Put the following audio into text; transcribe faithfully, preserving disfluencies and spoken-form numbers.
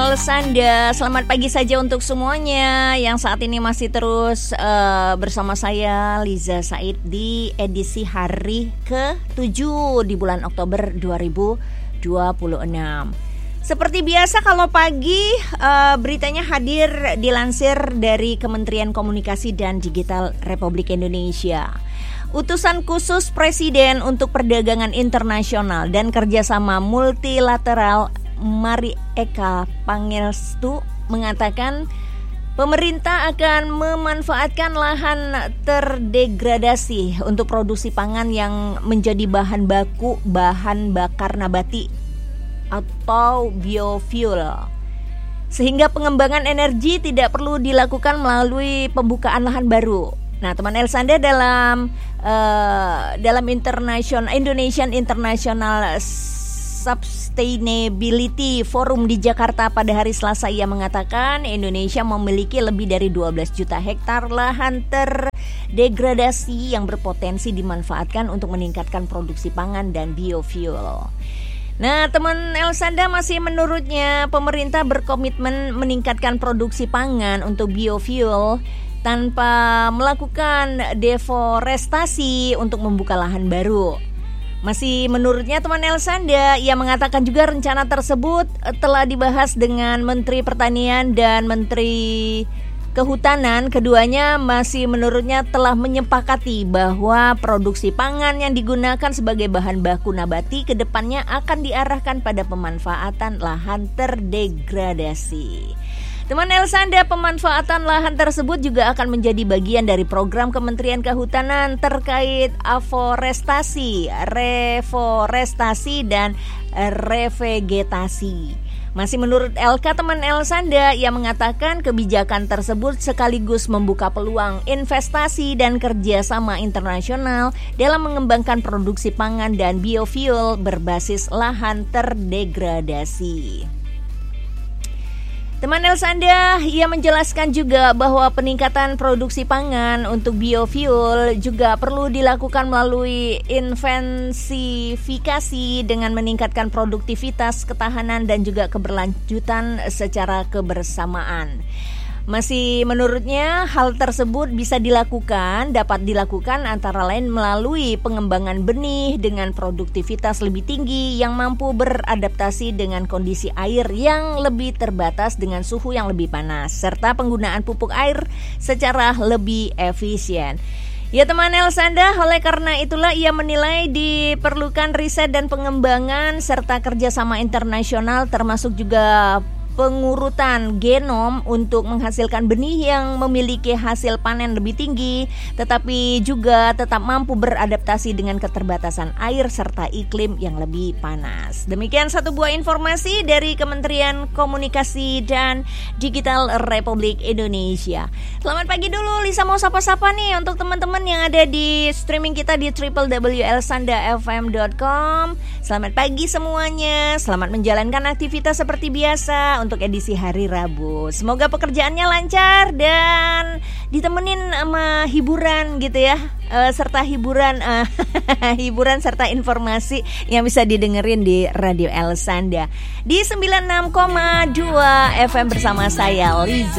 Elsanda, selamat pagi saja untuk semuanya yang saat ini masih terus uh, bersama saya Liza Said di edisi hari ketujuh di bulan Oktober dua ribu dua puluh enam. Seperti biasa kalau pagi uh, beritanya hadir dilansir dari Kementerian Komunikasi dan Digital Republik Indonesia. Utusan khusus Presiden untuk Perdagangan Internasional dan Kerjasama Multilateral Mari Eka Pangestu mengatakan pemerintah akan memanfaatkan lahan terdegradasi untuk produksi pangan yang menjadi bahan baku bahan bakar nabati atau biofuel, sehingga pengembangan energi tidak perlu dilakukan melalui pembukaan lahan baru. Nah, teman Elsanda, dalam uh, dalam international Indonesian International Sustainability Forum di Jakarta pada hari Selasa, ia mengatakan Indonesia memiliki lebih dari dua belas juta hektar lahan terdegradasi yang berpotensi dimanfaatkan untuk meningkatkan produksi pangan dan biofuel. Nah, teman Elsanda, masih menurutnya pemerintah berkomitmen meningkatkan produksi pangan untuk biofuel tanpa melakukan deforestasi untuk membuka lahan baru. Masih menurutnya teman Elsanda, ia mengatakan juga rencana tersebut telah dibahas dengan Menteri Pertanian dan Menteri Kehutanan. Keduanya masih menurutnya telah menyepakati bahwa produksi pangan yang digunakan sebagai bahan baku nabati ke depannya akan diarahkan pada pemanfaatan lahan terdegradasi. Teman Elsanda, pemanfaatan lahan tersebut juga akan menjadi bagian dari program Kementerian Kehutanan terkait aforestasi, reforestasi, dan revegetasi. Masih menurut L K teman Elsanda, ia mengatakan kebijakan tersebut sekaligus membuka peluang investasi dan kerjasama internasional dalam mengembangkan produksi pangan dan biofuel berbasis lahan terdegradasi. Teman Elsanda, ia menjelaskan juga bahwa peningkatan produksi pangan untuk biofuel juga perlu dilakukan melalui intensifikasi dengan meningkatkan produktivitas, ketahanan, dan juga keberlanjutan secara kebersamaan. Masih menurutnya hal tersebut bisa dilakukan, dapat dilakukan antara lain melalui pengembangan benih dengan produktivitas lebih tinggi yang mampu beradaptasi dengan kondisi air yang lebih terbatas dengan suhu yang lebih panas, serta penggunaan pupuk air secara lebih efisien. Ya teman Elsanda, oleh karena itulah ia menilai diperlukan riset dan pengembangan serta kerjasama internasional, termasuk juga pengurutan genom untuk menghasilkan benih yang memiliki hasil panen lebih tinggi, tetapi juga tetap mampu beradaptasi dengan keterbatasan air serta iklim yang lebih panas. Demikian satu buah informasi dari Kementerian Komunikasi dan Digital Republik Indonesia. Selamat pagi dulu, Lisa mau sapa-sapa nih untuk teman-teman yang ada di streaming kita di w w w titik elsanda f m dot com. Selamat pagi semuanya, selamat menjalankan aktivitas seperti biasa untuk edisi hari Rabu. Semoga pekerjaannya lancar dan ditemenin sama hiburan gitu ya, uh, serta hiburan uh, hiburan serta informasi yang bisa didengerin di Radio Elsanda di sembilan puluh enam koma dua F M bersama saya Liza.